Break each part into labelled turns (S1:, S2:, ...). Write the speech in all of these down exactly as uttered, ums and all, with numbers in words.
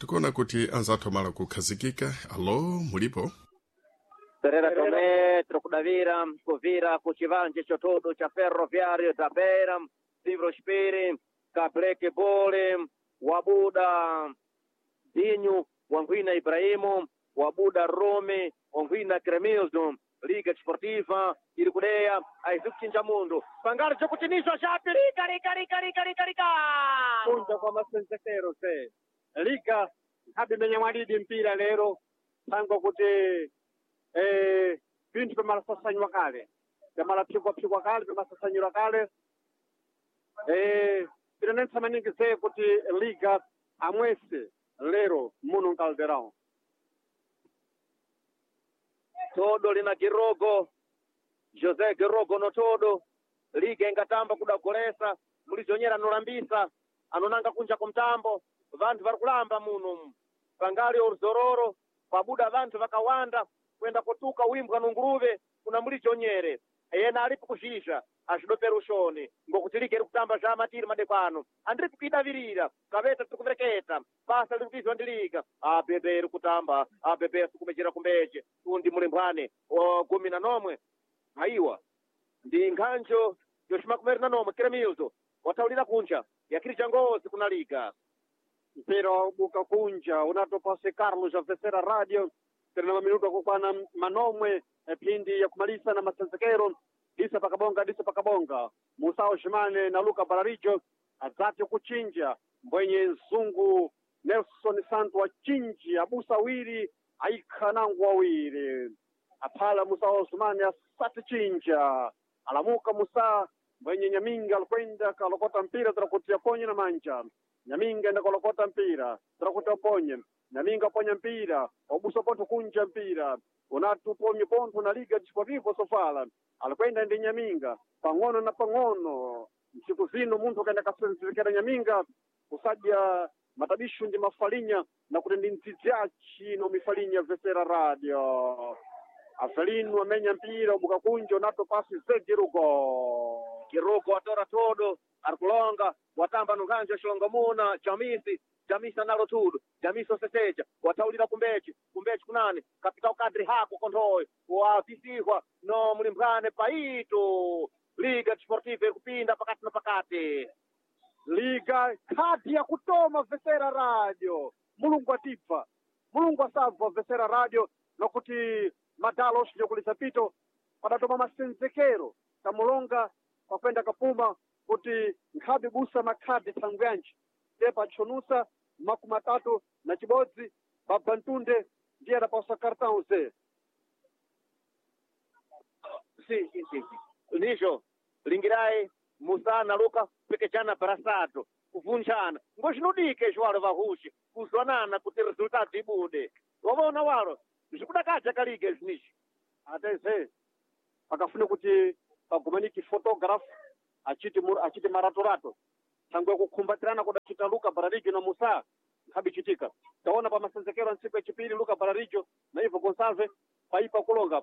S1: tikuona kuti anzathu amala kukhazikika. Alo, mulipo?
S2: Perera Tomé, Trocudavira, Covira, Cuchivanje, Chotodo, cha Ferroviário, da Beira, Livro Spiri, Cableke Bole, Wabuda, Dinho, Wanguina Ibrahimu, Wabuda Rome, Wanguina Cremildo, Liga Desportiva, Irikudeia, Aizuki Mundo. Pangaro de Cutinismo, já, Rica, Rica, Rica, Rica, Rica, Rica!
S3: Punta kwa Senzekero, se. Liga, habi menyamwalidi mpira lero, tango kuti eh vintu vyamasasanywa kale vyamalapigwa pigwa kale vyamasasanywa kale eh vinanensa maningi ze kuti liga amwese lero muno Caldeirão.
S2: Todo lina Girogo, José Girogo no todo, liga ingatamba kudagolesa, mulizonyera anolambisa, anonanga kunja kumtambo, vantu varikulamba muno, pangali orzororo, pabuda vantu vakawanda, kwenda kutuka wimbwa nunguruve kuna mulichonyere ena alipo kushisha ashidopera ushoni ngokutilike iri kutamba zva matiri madekano andiri kuidavirira kaveta tikuvereketa basa lirikupizwa ndiliga abebe iri kutamba abebe sikumechera kumbeche undi mulembwane gumi na nomwe aiwa ndi nkhanjo yoximakumeri na nomwe Cremildo wataulira kunja yakiri changozi kuna liga
S3: mpira ubuka kunja unatopase Carlos Avesera Radio tena maminuto kukwana manomwe pindi ya kumaliza na Masenzekero disa pakabonga disa pakabonga Musao Shimane na Luka Bararijo azati kuchinja mbwenye nzungu Nelson Santo wa chinji abusa wiri aikanangu wawiri apala Musao Shimane asati chinja alamuka Musa mbwenye Nyaminga alikwenda kalokota mpira tarakutia ponye na manja Nyaminga enda kalokota mpira tarakutia ponye Nyaminga ponya mpira obuso poto kunja mpira unatuponye ponto na Liga Desportiva sofala alikwenda ndi Nyaminga pangono na pangono siku zino muntu kaenda kasenzekera Nyaminga kusaja matabishu ndi mafalinya na kutendi ntiziachi no mifalinya Vesera Radio afelinu amenya mpira ubuka kunja nato pasi Zegirugo
S2: Girogo atora todo arkulonga watamba nunganja shilongomuna Jamisi Jamisa nalo tudo, Jamiso seteja, wataulira kumbechi, kumbechi kunani, kapitao kadri hako kondoyo, waafisihwa, no mlimbane paito, Liga Desportiva kupinda pakati na pakati.
S3: Liga kati ya kutoma Vesera Radio, mulungu atipa, mulungu asava Vesera Radio, no kuti madalo shio kulisapito, padatoma Masenzekero, tamulonga, wapenda kapuma, kuti nkabi busa makadi tangwanji, tepa chonusa, makumatatu na chibodzi babantunde ndiye adapasa cartão ze
S2: si si si nisho lingirai Musa na Luka pekechana brasato kuvunjana ngoshinudike shwalo vahushi kuzwanana kuti resultat ibude wabona walo zvikudakaja kaliga izinishi
S3: ateze akafuna kuti pagumaniki photograph achiti mur achiti maratorato tangwe kukumbatirana kudachita Luka Bararijo na Musa habichitika taona pa Masenzekero nsiku ya chipili Luka Bararijo na hivyo Gonsalve paipa kulonga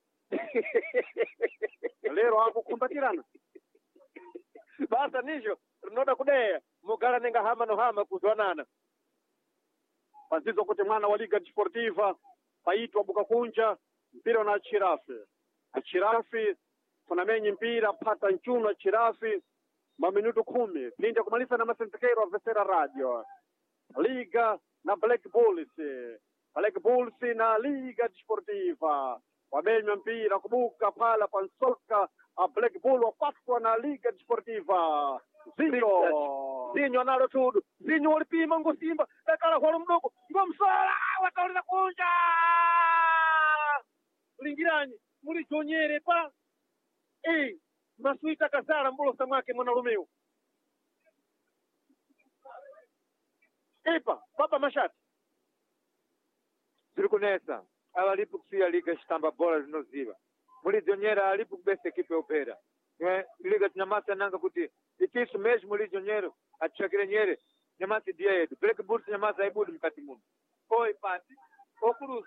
S3: lero hapo kumbatirana
S2: basa nisho rinoda kudeya mugala nenga hama no hama kuzwanana
S3: pasizo kuti mwana wa Liga Desportiva paitwa buka kunja mpira na Chirafi Chirafi tunamenyi mpira pata nchuno Chirafi maminuto kumi pinda kumaliza na Masenzekero Vesera Radio Liga na Black Bulls Black Bulls na Liga Desportiva wamenywa mpira kubuka pala pansolka a Black Bull wapatwa na Liga Desportiva Zinho
S2: Zinho nalo tudo Zinho ulipima ngosimba dakala holo mdogo ngomsola wataulira kunja lingiranyi mulichonyere pa eh masuita kasara mbulo samake mwana lumeo epa baba mashati
S4: zirikunesa aba alipo kusia Liga shitamba bola zinoziba mulizonyera alipo kubesa ekipe opera eh Liga tunyamasa nanga kuti ikisu mesmo mulizonyero achakire nyere nyamasi dia yetu Black Bulls nyamasa ibudu mkati muno oi pati okurusi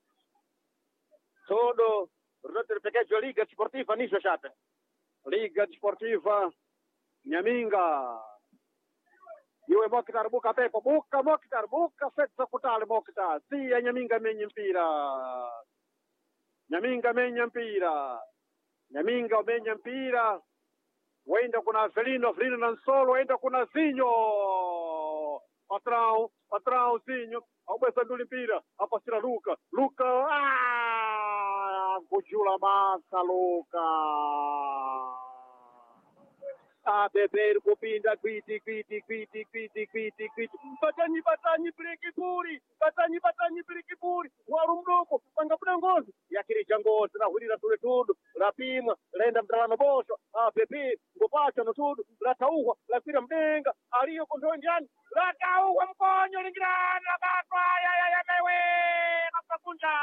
S2: todo rotere pekejo Liga Desportiva nisho shata
S3: Liga Desportiva Nyaminga iwe Mokitar buka pepo buka Mokitar buka fetsa kutali Mokitar siya Nyaminga menye mpira Nyaminga menye mpira Nyaminga umenya mpira wenda kuna Avelino Avelino na Nsolo wenda kuna Zinho patrão patrão Zinho aubesa nduli mpira apasira Luka Luka ah kujula masa Luka
S2: A beber kupinda kwiti kwiti kwiti kwiti kwiti kwiti batanyi batanyi breki puri batanyi batanyi breki puri waru mdoko panga kuna ngozi yakirija ngozi na hulira tule tudu rapimwa laenda mtalano bosho a beber ngopacha no tudu latauhwa lafira mdenga aliyo kondonjani latauhwa mkonyo lingirana batwa ya ya ya mewe napakunja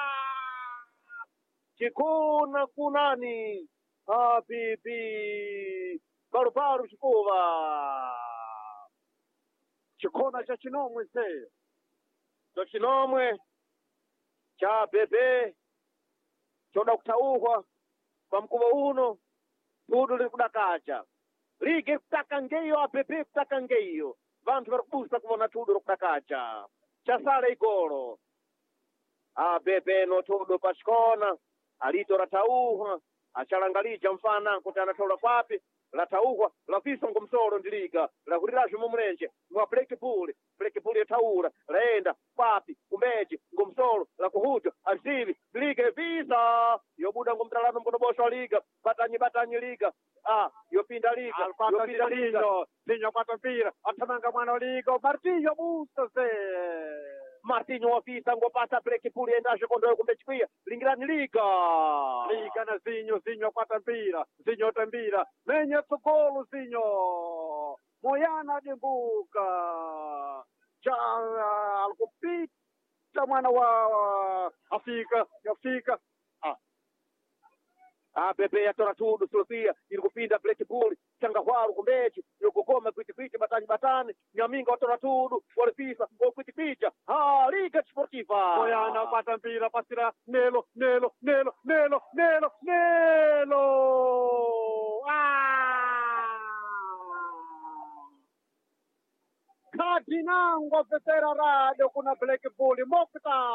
S2: chikuna kunani a bibi Paru paru chikuva
S3: chikona cha chinomwe se
S2: cho chinomwe cha bebe choda kutauhwa kwa mkuva uno tudu liri kudakacha lige kutaka ngeyo abebe kutaka ngeyo vantu vari kubusa kuvona tudu ri kudakacha chasala igolo abebe no tudu pachikona alito ratauhwa achalangalija mfana kuti anatola kwapi latauhwa lafisa ngomsolo ndiliga lakulirajo mumulenje mwa pleke puli pleke puli yataura laenda papi kumbeji ngomsolo lakuhujo azivi liga evisa yobuda ngomtalano mbonobosho liga batanyi batanyi liga ah yopinda liga yopinda liga
S3: Zinho kwata mpira atamanga mwana liga Martinho busta se
S2: Martinho wafisa ngopata pleke puli endaje kondoyo kumbeji pia lingirani liga
S3: liga na Zinho Zinho kwata mpira Zinho tambira menye tsogolo Zinho Moyana dimbuka cha alikupita mwana wa Afrika Afrika
S2: ah ah bebe yatora tudu Sofia ilikupinda pleke puli changa hwaru kumbeji yokukoma kwiti kwiti batani batani Nyaminga watora tudu walifisa kwiti picha ah liga sportiva
S3: Moyana kwata mpira pasira Nelo Nelo Nelo Nelo Nelo Nelo ah Kadinango Vetera Radio kuna Black Bully Mokta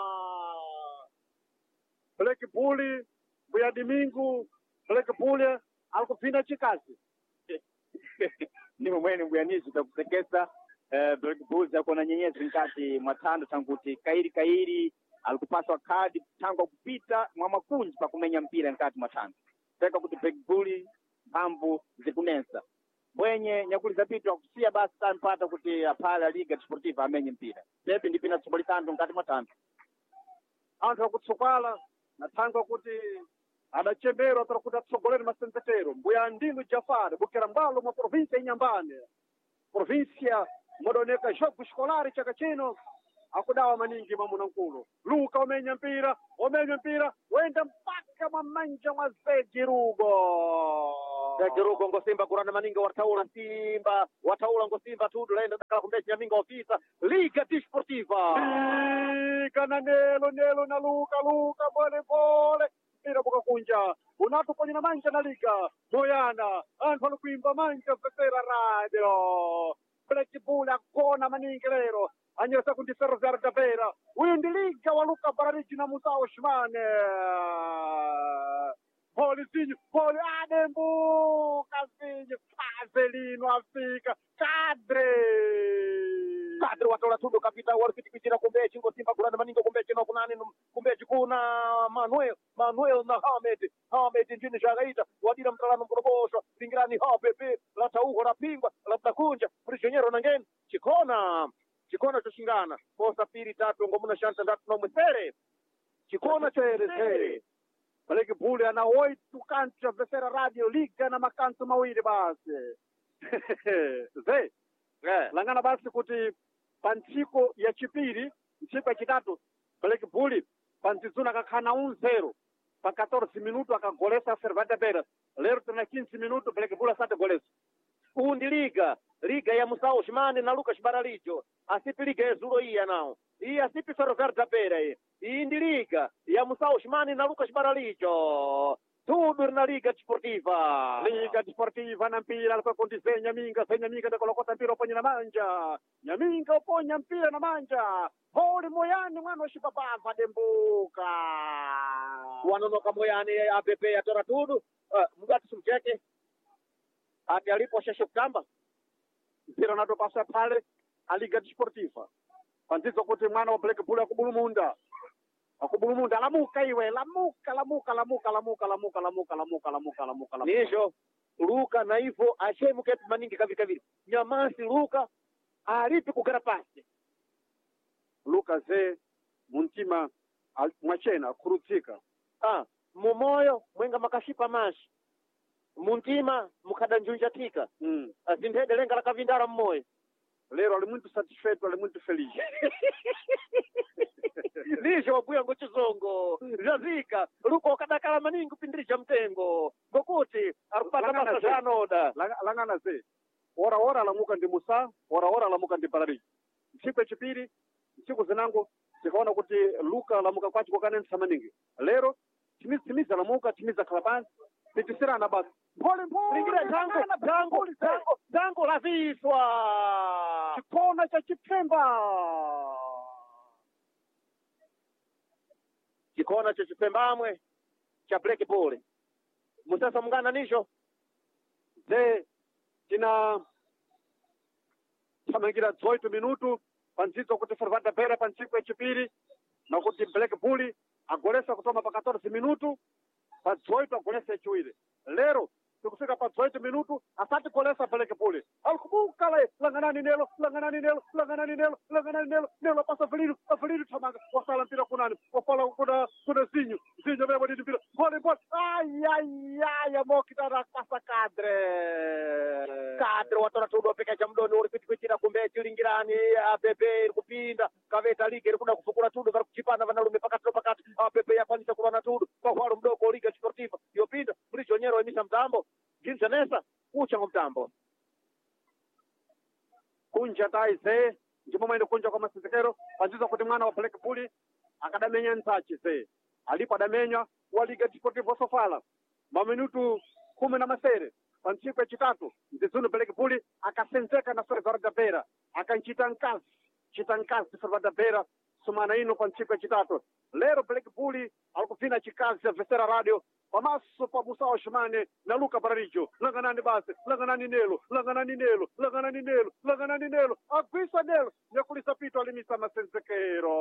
S3: Black Bully Buya Domingo Black Bully alikupinda chikazi
S5: ni mwenye mbuyanizi takusekesa eh, Black Bulls yako na nyenyezi nkati mwatando tanguti kairi kairi alikupaswa kadi tangu kupita mwa makunji pa kumenya mpira nkati mwatando teka kuti Black Bulls mpamvu zikunensa mwenye nyakuli zapitu wakusia basi tanpata kuti apala Liga Sportiva amenye mpira tepi ndipina tsupolitando nkati mwatando
S3: anthu akutsukala na tangu kuti adachembero atarakuti atsogolera masenzetero mbuya ndindu Jafari bukera mbalo mwa provinsia inyambane provinsia modoneka jogo escolari chaka chino akudawa maningi mamuna nkulu Luka umenya mpira umenya mpira wenda mpaka mamanja mwa Zegirugo
S2: Zegirugo ngo Simba kurana maninga wataula Simba wataula ngo Simba tudu laenda dakala kumbechi Nyaminga ofisa Liga Desportiva
S3: Liga na Nelo Nelo na Luka Luka pole pole mpira buka kunja unatuponyina manja na Liga Moyana anthu alikuimba manja Vetera Radio Black Bull akona maningi lero anyesa kundi Ferroviário da Beira uyu ndi Liga wa Luka Barariji na Musa Oshmane Polizinho Poli adembuka Zinho Avelino afika Kadre
S2: Kadre watola tudo kapita walifiti kuchira kumbechi ngo Simba kurana maninga kumbechi no kunani kumbechi kuna Manuel Manuel na Hamed Hamed njini jagaita wadira mtalano mborobosho lingirani ha pepe la tauho la pingwa la takunja prisionero nangeni chikona chikona choshingana kosa pili tatu ngomuna shanta ndatu no mwesere chikona chere chere
S3: Black Bull ana oito cantos Vetera Radio Liga na makanto mawili basi ze
S2: yeah.
S3: Langana basi kuti pantiko ya chipiri ntsiku ya chitatu Black Bull pantizuna kakhana un zero pa quatorze minutos akagolesa Ferroviário da Beira lero tena quinze minutos Black Bull asante golesa
S2: undi liga liga ya Musa Oshmane na Lucas Baralijo asipi liga ezulo iya nao iyi asipi Ferroviário da Beira iyi iyi ndi liga ya Musa Oshmane na Lucas Baralijo tudo na Liga Desportiva.
S3: Liga Desportiva na mpira alikuwa kundi Zé Nyaminga, Zé Nyaminga ndakolokota mpira uponye na manja. Nyaminga uponya mpira na manja. Holi moyani mwana ushipapava dembuka.
S2: Wanonoka moyani A P P yatora tudo. Uh, mugati sumcheke. Ati alipo sheshe kutamba.
S3: Mpira unatopasa pale a Liga Desportiva. Panzizo kuti mwana wa Black Bull akubulumunda. Akubulumunda lamuka iwe, lamuka, lamuka, lamuka, lamuka, lamuka, lamuka, lamuka, lamuka, lamuka, lamuka.
S2: Nisho, Luka na hivyo ashemu ketu maningi kavili kavili. Nyamasi Luka, alipi kugara pasi.
S3: Luka ze, muntima, mwachena, kurutika.
S2: Ah, mumoyo, mwenga makashipa mashi. Muntima, mukada njunjatika.
S3: Mm.
S2: Asindhede lenga la kavindara mmoyo.
S3: Lero ali muito satisfeito, ali muito feliz.
S2: Nisho wabuya ngochizongo. Jazika, Luka wakadakala maningi pindirisha mtengo. Gokuti, arupata pasa janoda.
S3: Langana ze. Ora ora lamuka ndi Musa, ora ora lamuka ndi Parari. Msiku echipiri, msiku zinango, tikaona kuti Luka lamuka kwachi kwa kaneni samaningi. Lero, timiza timiza lamuka, timiza kalabansi, pitisira na basi. Pole pole.
S2: Lingira jango, jango, jango, jango la viswa.
S3: Chikona cha Chipemba.
S2: Chikona cha Chipembamwe cha Black Bull. Musasa mungana nisho.
S3: Ze tina tamangira dezoito minuto panzizo kuti Fervada Beira pansiku echipiri na kuti Black Bull agolesa kutoma pa quatorze minuto pa dezoito agolesa echiwiri. Lero tikufika pa dezoito minuto asati golesa Black Bull. Alikubuka le langanani nelo, langanani nelo, langanani nelo, langanani nelo, nelo passa Feliru, Feliru tamanga wasala mpira kunani, wafala kuna kuna Zinho, Zinho beba di mpira. Pole pole. Ai ai ai amokita passa kadre.
S2: Kadre watora tudo apeka chamdoni uri piti piti na kumbe chilingirani A P P kupinda kaveta liga iri kuda kufukura tudo vari kuchipana vanarume pakati pakati A P P yakwanisa kuva na tudo kwa hwalo mdogo Liga Desportiva yopinda mrisho nyero emisa mtambo jinsa nesa ucha ngomtambo
S3: kunja taize ndipo mwende kunja kwa masizekero panzizo kuti mwana wa Black Bull akadamenya nsachi ze alipo adamenya wa Liga Desportiva Sofala maminutu kumi na masere pansiku echitatu mzizuno Black Bull akasenzeka na Fervada Beira akanchita nkazi chita nkazi Fervada Beira sumana ino pansiku echitatu lero Black Bull alikufina chikazi ya Vesera Radio pamaso pa Musao Shimane na Luka Bararijo langanani base langanani nelo langanani nelo langanani nelo langanani nelo agwisa nelo nyakulisa pito alimisa masenzekero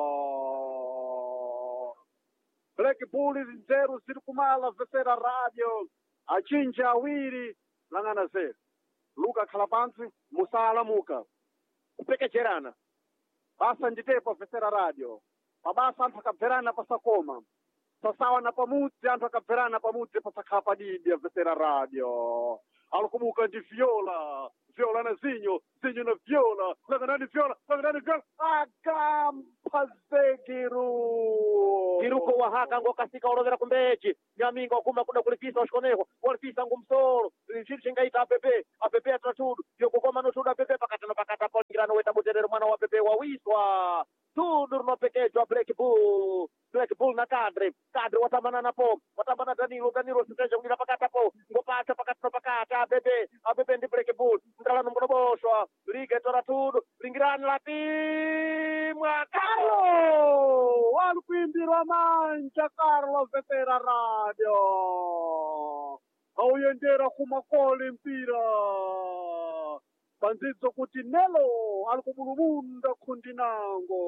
S3: Black Bull zero zirikumala Vesera Radio achinja awiri langana ze Luka Kalapanzi Musala Muka
S2: kupekecherana
S3: basa nditepo Vesera Radio pabasa anthu akabverana pasakoma sasawa na pamudzi anthu akabverana pamudzi pasakhala didi ya Vesera Radio alikubuka ndi Viola Viola na Zinho Zinho na Viola langanani Viola langanani Viola akampa zegiru
S2: Kiruko wa haka ngokasika olovera kumbechi Nyaminga wakuma kuda kulipisa washikoneho walipisa ngumsoro chiri chingaita A P P A P P atratudu yokokoma notudu A P P pakata na pakata polingirano weta buterero mwana wa A P P wawiswa tudu runopekechwa Black Bull Black Bull na kadre kadre watamana na po watamana Danilo Danilo siteja kudira pakata po ngopata pakata na pakata A P P A P P ndi Black Bull ndalano mkonoboshwa Liga atratudu lingirano latimwa
S3: Carlo walikuimbirwa manja Carlo Vesera Radio auyendera kumakole mpira panzizo kuti nelo alikubulumunda kundinango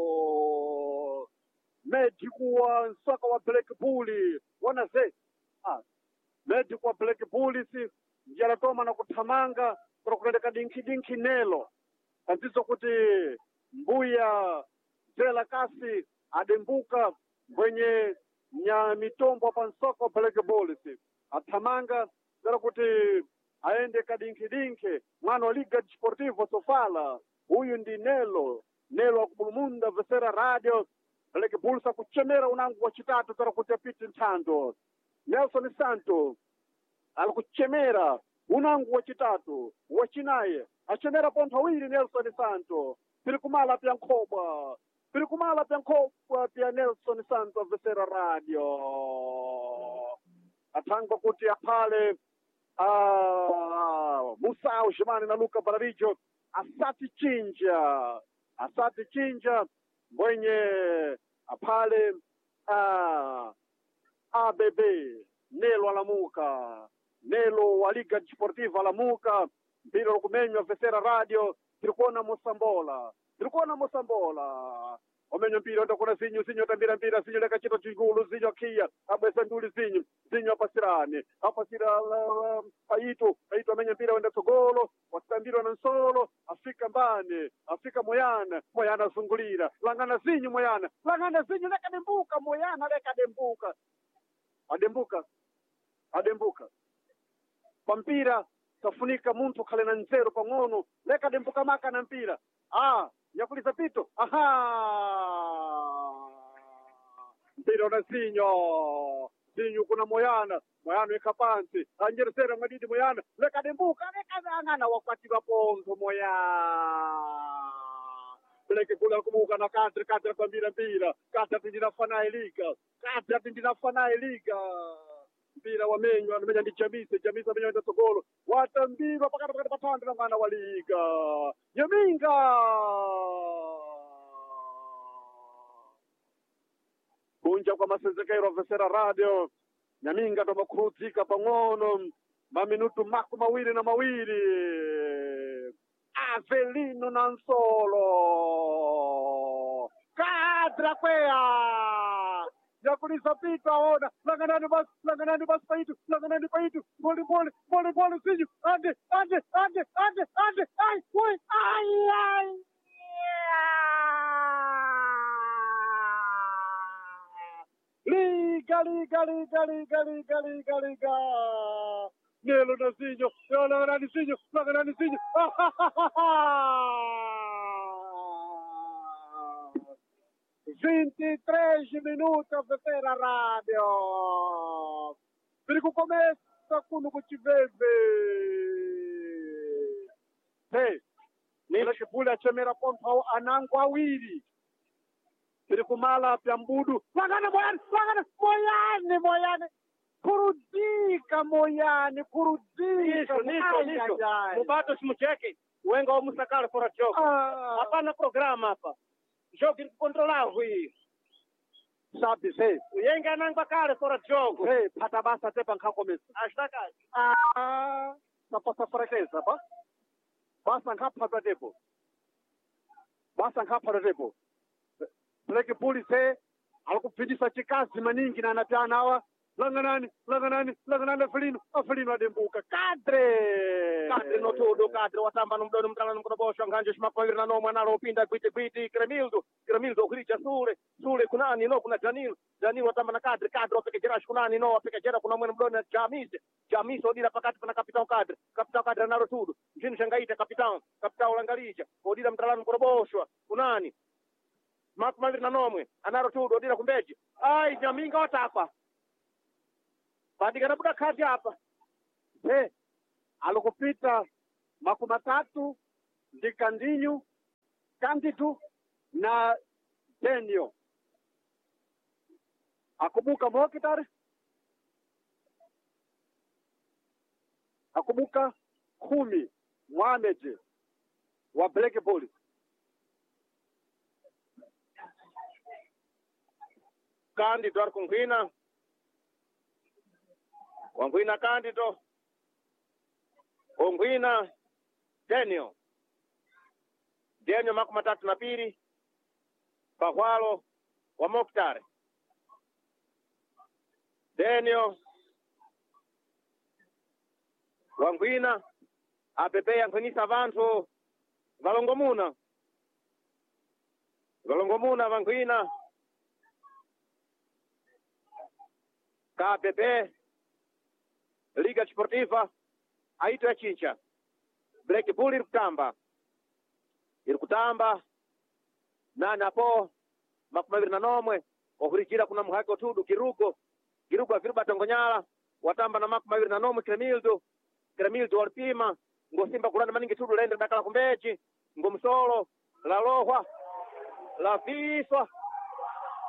S3: mediku wa nsaka wa Black Bull wana ze ah mediku wa Black Bull si njala toma na kuthamanga kwa kulendeka dinki dinki nelo panzizo kuti mbuya Zela kasi adembuka kwenye nya mitombo pa nsoko Black Bull si athamanga zera kuti aende kadinki dinki mwana wa Liga Desportiva Sofala huyu ndi Nelo Nelo akubulumunda Vesera Radio Black Bull sa kuchemera unangu wa chitatu zera kuti apiti ntando Nelson Santo alikuchemera unangu wa chitatu wachinaye achemera ponto wili Nelson Santo pilikumala pya nkobwa pilikumala pya nkobwa pya Nelson Santo Vesera Radio atangwa kuti apale ah, Musau Shimani na Luka Barabijo asati chinja asati chinja mwenye apale ah, A B B Nelo Alamuka Nelo wa Liga Desportiva Alamuka mpira ukumenywa Vesera Radio tilikuona Musambola tilikuona Musambola omenyo mpira ndakona zinyu zinyu tambira mpira zinyu leka chito chigulu zinyu kia abwesa nduli zinyu zinyu apasirane apasira paitu paitu amenyo mpira wenda togolo wasambira na nsolo afika mbane afika moyana moyana zungulira langana zinyu moyana langana zinyu leka dembuka moyana leka dembuka adembuka adembuka pampira tafunika muntu kale na nzero pang'ono leka dembuka maka na mpira ah nyakuliza pito aha mpira na zinyo zinyu kuna moyana moyana ikapansi anjeresera madidi moyana leka dembuka leka zangana wakati waponzo moyana Bleke kula kumuka na kadri kadri kwa mpira mpira kadri tindina fana eliga kadri tindina fana eliga mpira wamenywa namenya ndi Jamise Jamise amenywa ndi Togolo watambirwa pakati pakati patanda na mwana wa liga Nyaminga kunja kwa masenzekero Vesera Radio Nyaminga tomakuruzika pang'ono maminutu maku mawili na mawili Avelino Nansolo kadra kwea yakulisa pita ona langanani bas langanani bas paitu langanani paitu boli boli boli boli sinyu ande ande ande ande ande ai oi ai ai liga liga liga liga liga liga liga Nelo na sinyo langanani sinyo langanani sinyo vinte e três minutos Vesera Radio. Perigo começa quando te veve. Hey, nila shipula chamera ponto anangu awiri. Perigo mala piambudu. Langana moyane, langana moyane, moyane. Kurudika moyane, kurudika.
S2: Niso, niso, niso. Mubato simucheke. Wenga wa musakala fora jogo. Hapana programa hapa. Jogo incontrolável hii.
S3: Sabe, sei.
S2: Uyenga nangba kale fora jogo.
S3: Sei, pata basa tepa nkakomesa.
S2: Ashtaka.
S3: Ah, napasa frekeza ba? Basa ngapa za depo. Basa ngapa za depo. Bleke police alikupindisa chikazi maningi na anatana hawa langanani langanani langanani Felino Felino adembuka kadre
S2: kadre no todo kadre watamba no mdono mtala no bosho nganje shimakwira na no mwana ropinda kwiti kwiti Kremildo Kremildo kuricha sule sule kunani no kuna Danilo Danilo watamba na kadre kadre opeke jera kunani no opeke jera kuna mwana mdono Jamise Jamise odira pakati pana kapitao kadre kapitao kadre na rotudo njini shangaita kapitao kapitao langalija odira mtala no bosho kunani Makmali na nomwe anaro tudo odira kumbeji ai Nyaminga watapa Badigana buda kazi hapa.
S3: He, alikupita makumi matatu Ndikandinyu, Kanditu na Denio. Akubuka Mokitari. Akubuka kumi Mohamed wa Black Police.
S2: Kanditu arikungwina Wangwina Kandido Ongwina Daniel Daniel makumi matatu na pili Pahwalo wa Moktare Daniel Wangwina Apepe yankwinisa vantu Valongomuna Valongomuna Wangwina Ka Pepe Liga Desportiva aito ya chincha Black Bull irikutamba irikutamba nana po makumaviri na nomwe ohurikira kuna muhaki otudu Kirugo Kirugo afiru batongonyala watamba na makumaviri na nomwe Kremildo Kremildo walipima ngosimba kulanda maningi tudu lende dakala kumbeji ngomsolo la lohwa la viswa